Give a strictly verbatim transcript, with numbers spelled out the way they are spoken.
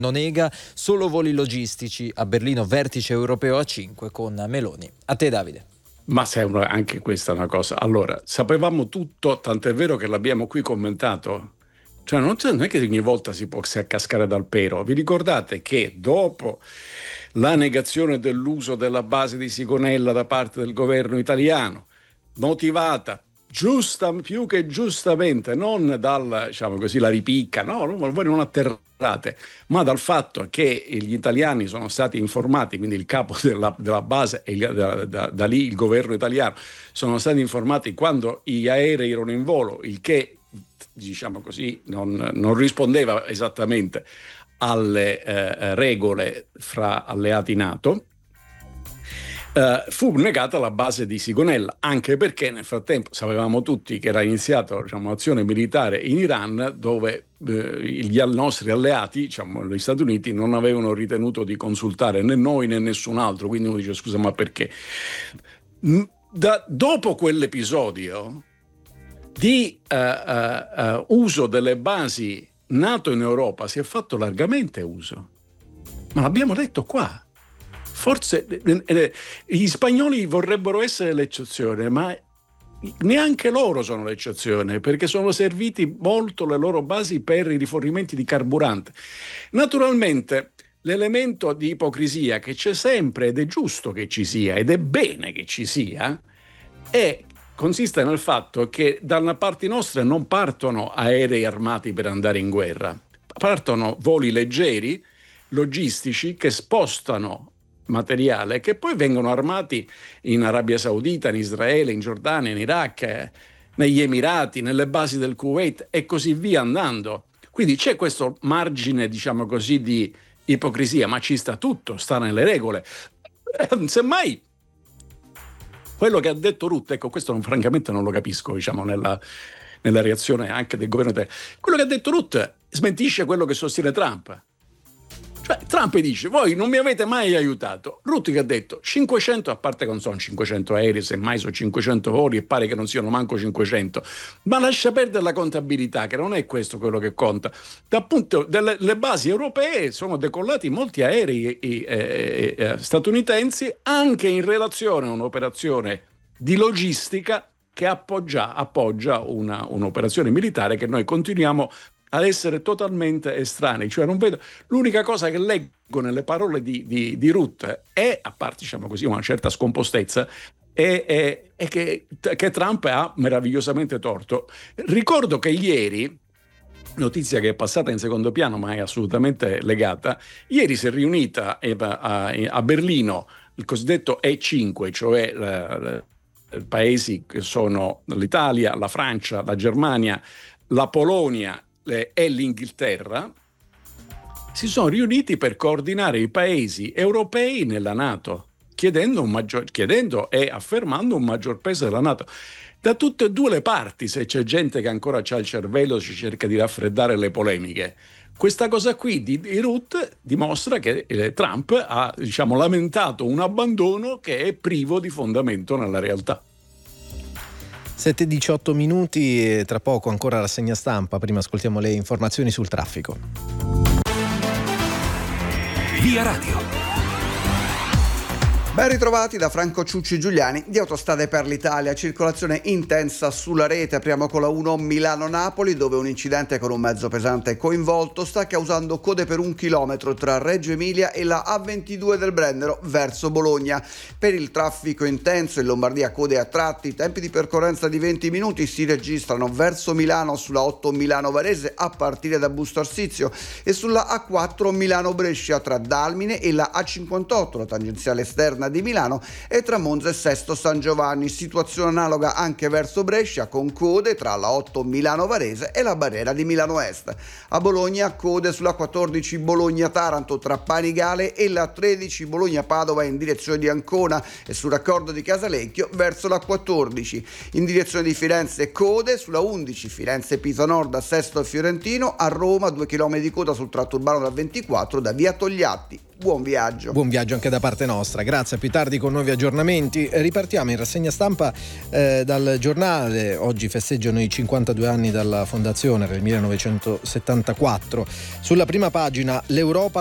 non nega, solo voli logistici a Berlino, vertice europeo a cinque con Meloni. A te Davide. Ma sembra anche questa una cosa. Allora, sapevamo tutto, tant'è vero che l'abbiamo qui commentato. Cioè non, non è che ogni volta si può cascare dal pero. Vi ricordate che dopo la negazione dell'uso della base di Sigonella da parte del governo italiano, motivata giusta, più che giustamente, non dal, diciamo così, la ripicca, no, voi non atterrate, ma dal fatto che gli italiani sono stati informati, quindi il capo della, della base e da, da, da lì il governo italiano sono stati informati quando gli aerei erano in volo, il che, diciamo così, non, non rispondeva esattamente alle eh, regole fra alleati NATO. Uh, fu negata la base di Sigonella, anche perché nel frattempo sapevamo tutti che era iniziata, diciamo, un'azione militare in Iran dove uh, gli nostri alleati, diciamo gli Stati Uniti, non avevano ritenuto di consultare né noi né nessun altro. Quindi uno dice: scusa, ma perché? Da, dopo quell'episodio di uh, uh, uh, uso delle basi NATO in Europa si è fatto largamente uso, ma l'abbiamo detto qua. Forse eh, gli spagnoli vorrebbero essere l'eccezione, ma neanche loro sono l'eccezione, perché sono serviti molto le loro basi per i rifornimenti di carburante. Naturalmente l'elemento di ipocrisia che c'è sempre, ed è giusto che ci sia, ed è bene che ci sia, è, consiste nel fatto che dalla parte nostra non partono aerei armati per andare in guerra, partono voli leggeri, logistici, che spostano materiale, che poi vengono armati in Arabia Saudita, in Israele, in Giordania, in Iraq, negli Emirati, nelle basi del Kuwait e così via andando. Quindi c'è questo margine, diciamo così, di ipocrisia, ma ci sta tutto, sta nelle regole. Semmai quello che ha detto Rutte, ecco, questo non, francamente non lo capisco, diciamo, nella, nella reazione anche del governo italiano. Quello che ha detto Rutte smentisce quello che sostiene Trump. Cioè, Trump dice: voi non mi avete mai aiutato. Rutte che ha detto cinquecento, a parte che non sono cinquecento aerei, semmai sono cinquecento voli e pare che non siano manco cinquecento, ma lascia perdere la contabilità, che non è questo quello che conta. Appunto, dalle le basi europee sono decollati molti aerei eh, eh, eh, statunitensi, anche in relazione a un'operazione di logistica che appoggia, appoggia una, un'operazione militare che noi continuiamo ad essere totalmente estranei. Cioè non vedo, l'unica cosa che leggo nelle parole di, di, di Rutte è, a parte, diciamo così, una certa scompostezza, è, è, è che, che Trump ha meravigliosamente torto. Ricordo che ieri, notizia che è passata in secondo piano ma è assolutamente legata, ieri si è riunita a, a Berlino il cosiddetto E cinque, cioè la, la, paesi che sono l'Italia, la Francia, la Germania, la Polonia e l'Inghilterra, si sono riuniti per coordinare i paesi europei nella NATO, chiedendo, un maggior, chiedendo e affermando un maggior peso della NATO. Da tutte e due le parti, se c'è gente che ancora ha il cervello, si cerca di raffreddare le polemiche. Questa cosa qui di, di Rutte dimostra che eh, Trump ha, diciamo, lamentato un abbandono che è privo di fondamento nella realtà. sette e diciotto minuti e tra poco ancora la rassegna stampa. Prima ascoltiamo le informazioni sul traffico. Via Radio. Ben ritrovati da Franco Ciucci Giuliani di Autostrade per l'Italia. Circolazione intensa sulla rete. Apriamo con la uno Milano-Napoli, dove un incidente con un mezzo pesante coinvolto sta causando code per un chilometro tra Reggio Emilia e la A ventidue del Brennero verso Bologna. Per il traffico intenso in Lombardia code a tratti, tempi di percorrenza di venti minuti si registrano verso Milano sulla otto Milano-Varese a partire da Busto Arsizio e sulla A quattro Milano-Brescia tra Dalmine e la A cinquantotto, la tangenziale esterna di Milano, e tra Monza e Sesto San Giovanni. Situazione analoga anche verso Brescia, con code tra la otto Milano Varese e la barriera di Milano Est. A Bologna code sulla quattordici Bologna-Taranto tra Panigale e la tredici Bologna-Padova in direzione di Ancona e sul raccordo di Casalecchio verso la quattordici. In direzione di Firenze code sulla undici Firenze-Pisa Nord a Sesto Fiorentino. A Roma due chilometri di coda sul tratto urbano da ventiquattro da via Togliatti buon viaggio. Buon viaggio anche da parte nostra, grazie. A più tardi con nuovi aggiornamenti. Ripartiamo in rassegna stampa eh, dal giornale. Oggi festeggiano i cinquantadue anni dalla fondazione, nel millenovecentosettantaquattro. Sulla prima pagina l'Europa